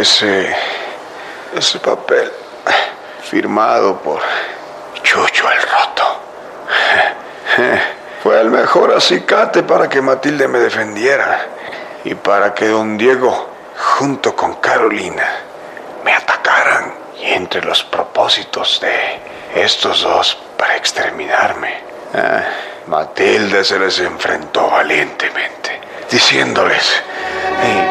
ese papel firmado por Chucho el Roto fue el mejor acicate para que Matilde me defendiera y para que don Diego, junto con Carolina, me atacaran. Y entre los propósitos de estos dos para exterminarme, Matilde se les enfrentó valientemente, diciéndoles: